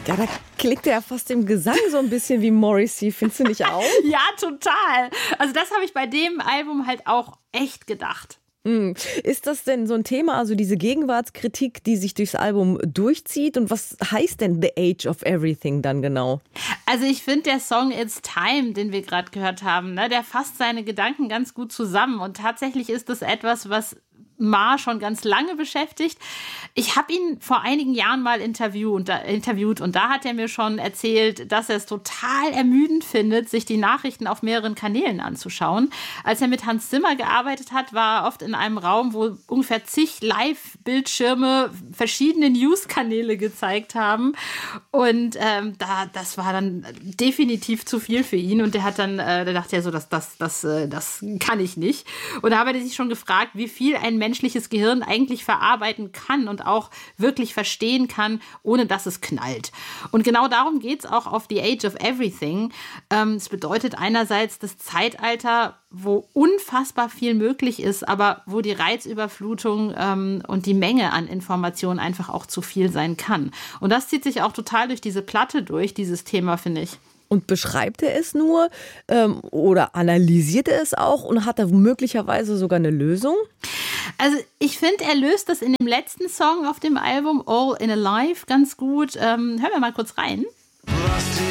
Ja, da klingt ja fast im Gesang so ein bisschen wie Morrissey, findest du nicht auch? Ja, total. Also das habe ich bei dem Album halt auch echt gedacht. Ist das denn so ein Thema, also diese Gegenwartskritik, die sich durchs Album durchzieht? Und was heißt denn The Age of Everything dann genau? Also ich finde, der Song It's Time, den wir gerade gehört haben, ne, der fasst seine Gedanken ganz gut zusammen. Und tatsächlich ist das etwas, was Ma schon ganz lange beschäftigt. Ich habe ihn vor einigen Jahren mal interviewt und da hat er mir schon erzählt, dass er es total ermüdend findet, sich die Nachrichten auf mehreren Kanälen anzuschauen. Als er mit Hans Zimmer gearbeitet hat, war er oft in einem Raum, wo ungefähr zig Live-Bildschirme verschiedene News-Kanäle gezeigt haben und das war dann definitiv zu viel für ihn und der hat dann, der dachte ja so, das kann ich nicht. Und da habe er sich schon gefragt, wie viel ein menschliches Gehirn eigentlich verarbeiten kann und auch wirklich verstehen kann, ohne dass es knallt. Und genau darum geht es auch auf The Age of Everything. Es bedeutet einerseits das Zeitalter, wo unfassbar viel möglich ist, aber wo die Reizüberflutung und die Menge an Informationen einfach auch zu viel sein kann. Und das zieht sich auch total durch diese Platte durch, dieses Thema, finde ich. Und beschreibt er es nur oder analysiert er es auch und hat er möglicherweise sogar eine Lösung? Also ich finde, er löst das in dem letzten Song auf dem Album All in a Life ganz gut. Hören wir mal kurz rein. Was